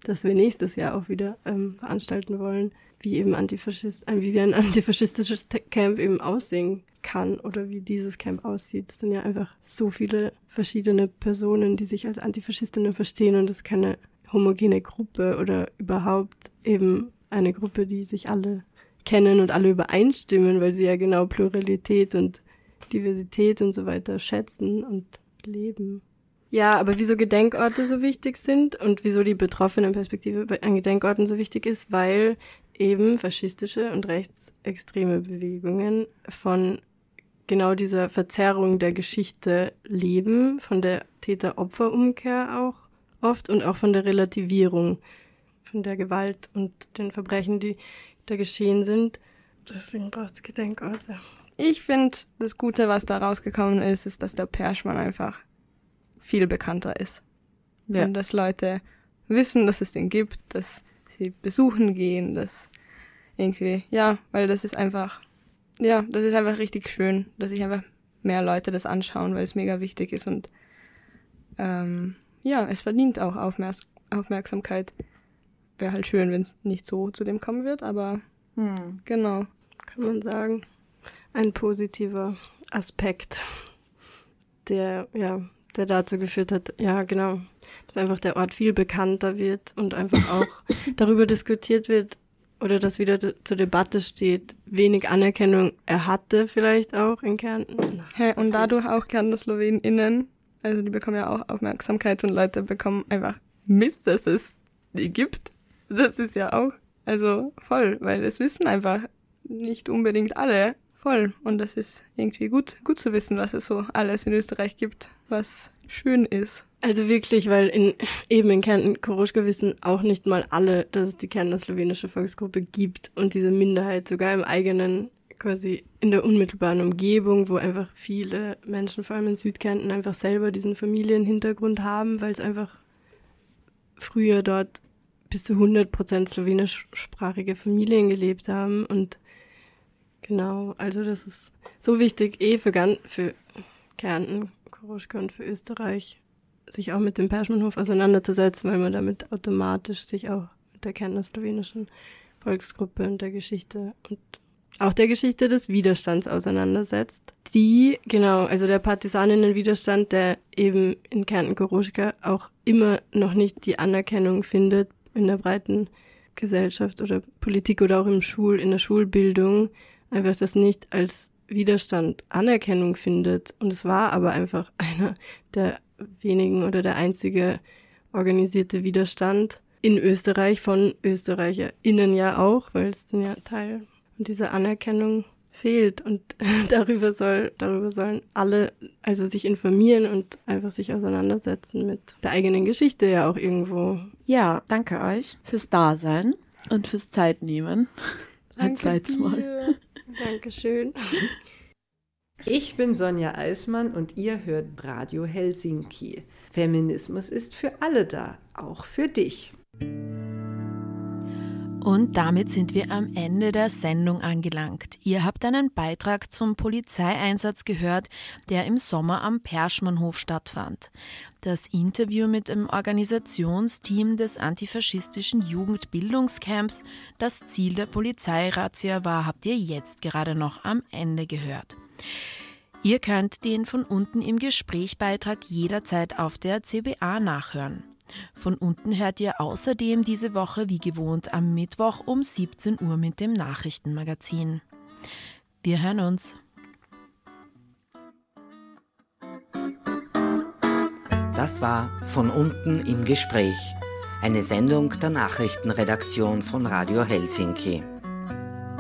das wir nächstes Jahr auch wieder veranstalten wollen, wie eben wie ein antifaschistisches Camp eben aussehen kann oder wie dieses Camp aussieht. Es sind ja einfach so viele verschiedene Personen, die sich als Antifaschistinnen verstehen und es ist keine homogene Gruppe oder überhaupt eben eine Gruppe, die sich alle kennen und alle übereinstimmen, weil sie ja genau Pluralität und Diversität und so weiter schätzen und leben. Ja, aber wieso Gedenkorte so wichtig sind und wieso die Betroffenenperspektive an Gedenkorten so wichtig ist, weil eben faschistische und rechtsextreme Bewegungen von genau dieser Verzerrung der Geschichte leben, von der Täter-Opfer-Umkehr auch oft und auch von der Relativierung von der Gewalt und den Verbrechen, die da geschehen sind. Deswegen braucht es Gedenkorte. Ich finde, das Gute, was da rausgekommen ist, dass der Perschmann einfach viel bekannter ist. Ja. Und dass Leute wissen, dass es den gibt, dass sie besuchen gehen, dass irgendwie, ja, weil das ist einfach richtig schön, dass sich einfach mehr Leute das anschauen, weil es mega wichtig ist und es verdient auch Aufmerksamkeit. Wäre halt schön, wenn es nicht so zu dem kommen wird, aber genau. Kann man sagen, ein positiver Aspekt, der dazu geführt hat, ja genau, dass einfach der Ort viel bekannter wird und einfach auch darüber diskutiert wird oder dass wieder zur Debatte steht, wenig Anerkennung er hatte vielleicht auch in Kärnten. Und dadurch auch Kärntner SlowenInnen, also die bekommen ja auch Aufmerksamkeit und Leute bekommen einfach mit, dass es die gibt. Das ist ja auch, also voll, weil es wissen einfach nicht unbedingt alle. Voll. Und das ist irgendwie gut zu wissen, was es so alles in Österreich gibt, was schön ist. Also wirklich, weil in Kärnten Koroschka wissen auch nicht mal alle, dass es die Kärntner slowenische Volksgruppe gibt und diese Minderheit sogar im eigenen, quasi in der unmittelbaren Umgebung, wo einfach viele Menschen, vor allem in Südkärnten, einfach selber diesen Familienhintergrund haben, weil es einfach früher dort bis zu 100% slowenischsprachige Familien gelebt haben und genau, also das ist so wichtig für Kärnten, Koroschka und für Österreich, sich auch mit dem Perschmannhof auseinanderzusetzen, weil man damit automatisch sich auch mit der Kärntner slowenischen Volksgruppe und der Geschichte und auch der Geschichte des Widerstands auseinandersetzt. Also der Partisaninnenwiderstand, der eben in Kärnten Koroschka auch immer noch nicht die Anerkennung findet in der breiten Gesellschaft oder Politik oder auch in der Schulbildung, einfach das nicht als Widerstand Anerkennung findet. Und es war aber einfach einer der wenigen oder der einzige organisierte Widerstand in Österreich, von ÖsterreicherInnen ja auch, weil es dann ja Teil und diese Anerkennung fehlt. Und darüber sollen alle also sich informieren und einfach sich auseinandersetzen mit der eigenen Geschichte ja auch irgendwo. Ja, danke euch fürs Dasein und fürs Zeitnehmen. Danke dir. Dankeschön. Ich bin Sonja Eismann und ihr hört Radio Helsinki. Feminismus ist für alle da, auch für dich. Und damit sind wir am Ende der Sendung angelangt. Ihr habt einen Beitrag zum Polizeieinsatz gehört, der im Sommer am Perschmannhof stattfand. Das Interview mit dem Organisationsteam des antifaschistischen Jugendbildungscamps, das Ziel der Polizeirazzia war, habt ihr jetzt gerade noch am Ende gehört. Ihr könnt den von unten im Gespräch-Beitrag jederzeit auf der CBA nachhören. Von unten hört ihr außerdem diese Woche wie gewohnt am Mittwoch um 17 Uhr mit dem Nachrichtenmagazin. Wir hören uns. Das war Von unten im Gespräch, eine Sendung der Nachrichtenredaktion von Radio Helsinki.